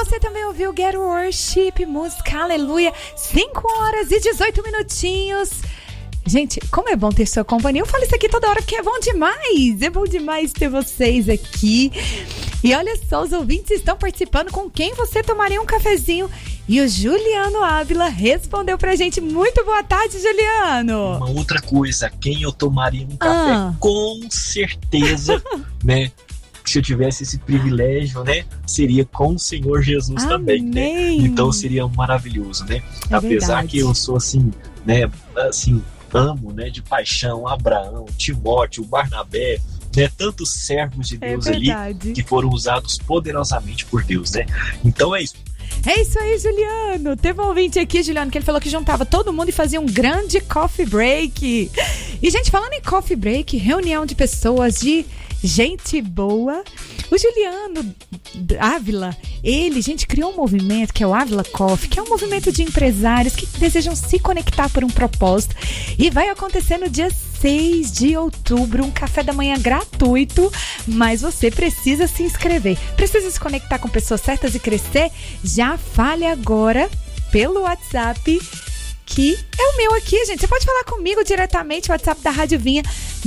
você também ouviu Get Worship, música Aleluia, 5 horas e 18 minutinhos. Gente, como é bom ter sua companhia. Eu falo isso aqui toda hora porque é bom demais ter vocês aqui. E olha só, os ouvintes estão participando. Com quem você tomaria um cafezinho? E o Juliano Ávila respondeu pra gente. Muito boa tarde, Juliano. Uma outra coisa, quem eu tomaria um café, com certeza, né? Se eu tivesse esse privilégio, né, seria com o Senhor Jesus. Amém. Também, né? Então seria maravilhoso, né? É apesar verdade. que eu sou assim, né, assim, amo, né, de paixão Abraão, Timóteo, Barnabé, né, tantos servos de Deus ali que foram usados poderosamente por Deus, né? Então é isso. É isso aí, Juliano. Teve um ouvinte aqui, Juliano, que ele falou que juntava todo mundo e fazia um grande coffee break. E, gente, falando em coffee break, reunião de pessoas, de gente boa, o Juliano Ávila, ele, gente, criou um movimento que é o Ávila Coffee, que é um movimento de empresários que desejam se conectar por um propósito, e vai acontecer no dia 6 de outubro, um café da manhã gratuito, mas você precisa se inscrever, precisa se conectar com pessoas certas e crescer. Já fale agora pelo WhatsApp, que é o meu aqui, gente. Você pode falar comigo diretamente, o WhatsApp da Rádio Vinha,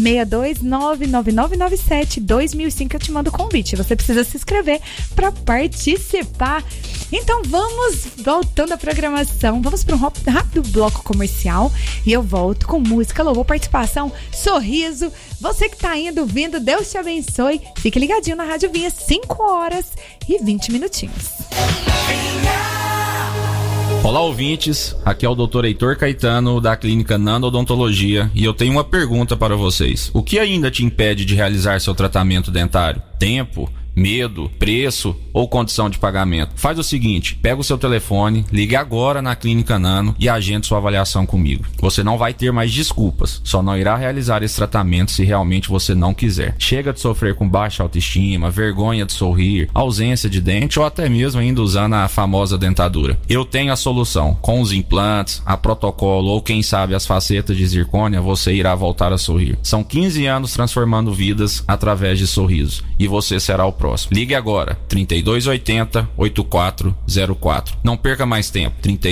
62999972005. Eu te mando o convite. Você precisa se inscrever para participar. Então vamos, voltando à programação, vamos para um rápido bloco comercial e eu volto com música, louvor, participação, sorriso. Você que tá indo, vindo, Deus te abençoe. Fique ligadinho na Rádio Vinha, 5 horas e 20 minutinhos. Olá, ouvintes, aqui é o Dr. Heitor Caetano da Clínica Nando Odontologia e eu tenho uma pergunta para vocês. O que ainda te impede de realizar seu tratamento dentário? Tempo? Medo, preço ou condição de pagamento? Faz o seguinte, pega o seu telefone, ligue agora na Clínica Nano e agende sua avaliação comigo. Você não vai ter mais desculpas, só não irá realizar esse tratamento se realmente você não quiser. Chega de sofrer com baixa autoestima, vergonha de sorrir, ausência de dente ou até mesmo ainda usando a famosa dentadura. Eu tenho a solução. Com os implantes, a protocolo ou quem sabe as facetas de zircônia, você irá voltar a sorrir. São 15 anos transformando vidas através de sorrisos e você será o próximo. Ligue agora, 3280-8404. Não perca mais tempo,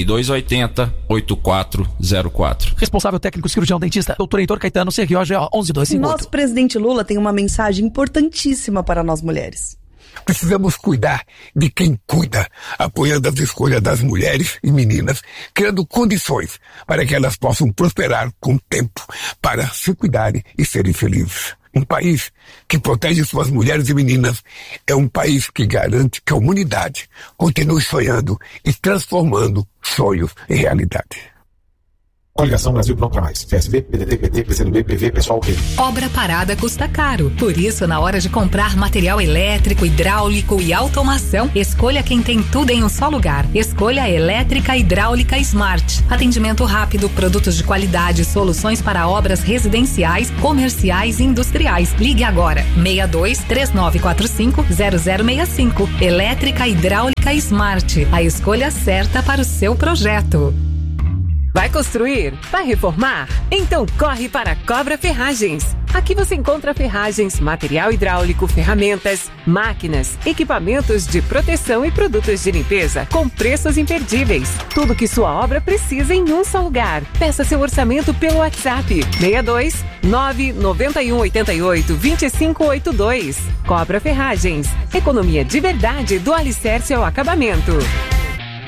3280-8404. Responsável técnico cirurgião dentista, Dr. Heitor Caetano, CRO 11258. Nosso presidente Lula tem uma mensagem importantíssima para nós mulheres. Precisamos cuidar de quem cuida, apoiando as escolhas das mulheres e meninas, criando condições para que elas possam prosperar com o tempo, para se cuidarem e serem felizes. Um país que protege suas mulheres e meninas é um país que garante que a humanidade continue sonhando e transformando sonhos em realidade. Coligação Brasil Pronto Pra Mais. PSB, PDT, PT, PCdoB, PV, Pessoal, PV. Obra parada custa caro. Por isso, na hora de comprar material elétrico, hidráulico e automação, escolha quem tem tudo em um só lugar. Escolha a Elétrica Hidráulica Smart. Atendimento rápido, produtos de qualidade, soluções para obras residenciais, comerciais e industriais. Ligue agora. 62-3945-0065. Elétrica Hidráulica Smart. A escolha certa para o seu projeto. Vai construir? Vai reformar? Então corre para a Cobra Ferragens. Aqui você encontra ferragens, material hidráulico, ferramentas, máquinas, equipamentos de proteção e produtos de limpeza com preços imperdíveis. Tudo que sua obra precisa em um só lugar. Peça seu orçamento pelo WhatsApp 62 991 88 2582. Cobra Ferragens. Economia de verdade do alicerce ao acabamento.